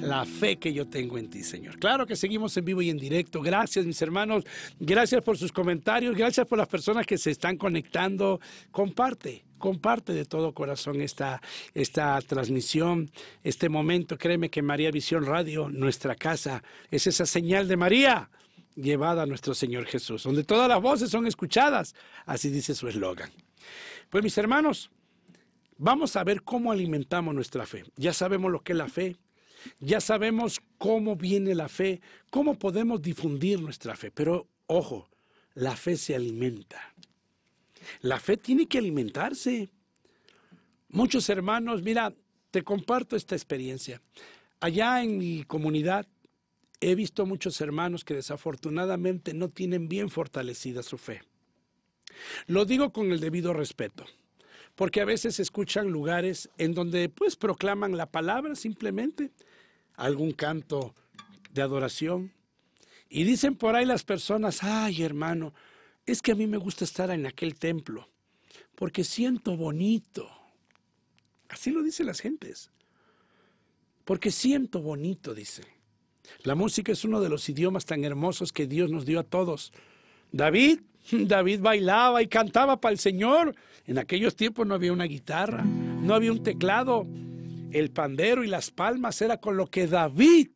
la fe que yo tengo en ti, Señor. Claro que seguimos en vivo y en directo. Gracias, mis hermanos. Gracias por sus comentarios. Gracias por las personas que se están conectando. Comparte de todo corazón esta transmisión, este momento. Créeme que María Visión Radio, nuestra casa, es esa señal de María llevada a nuestro Señor Jesús, donde todas las voces son escuchadas. Así dice su eslogan. Pues, mis hermanos, vamos a ver cómo alimentamos nuestra fe. Ya sabemos lo que es la fe. Ya sabemos cómo viene la fe, cómo podemos difundir nuestra fe. Pero, ojo, la fe se alimenta. La fe tiene que alimentarse. Muchos hermanos, mira, te comparto esta experiencia. Allá en mi comunidad he visto muchos hermanos que desafortunadamente no tienen bien fortalecida su fe. Lo digo con el debido respeto, porque a veces se escuchan lugares en donde pues proclaman la palabra simplemente, algún canto de adoración, y dicen por ahí las personas, ay hermano, es que a mí me gusta estar en aquel templo, porque siento bonito. Así lo dicen las gentes, porque siento bonito, dice. La música es uno de los idiomas tan hermosos que Dios nos dio a todos. David bailaba y cantaba para el Señor. En aquellos tiempos no había una guitarra, no había un teclado. El pandero y las palmas era con lo que David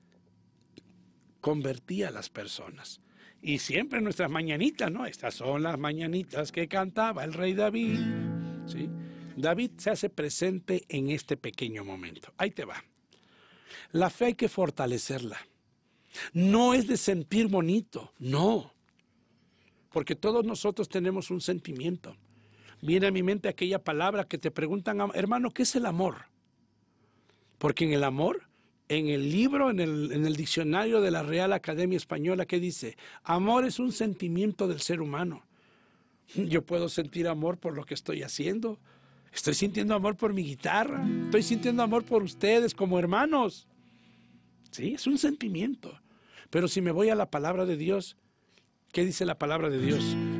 convertía a las personas. Y siempre nuestras mañanitas, ¿no? Estas son las mañanitas que cantaba el rey David. ¿Sí? David se hace presente en este pequeño momento. Ahí te va. La fe hay que fortalecerla. No es de sentir bonito, no. Porque todos nosotros tenemos un sentimiento. Viene a mi mente aquella palabra que te preguntan, hermano, ¿qué es el amor? Porque en el amor, en el libro, en el diccionario de la Real Academia Española, ¿qué dice? Amor es un sentimiento del ser humano. Yo puedo sentir amor por lo que estoy haciendo. Estoy sintiendo amor por mi guitarra. Estoy sintiendo amor por ustedes como hermanos. Sí, es un sentimiento. Pero si me voy a la palabra de Dios, ¿qué dice la palabra de Dios?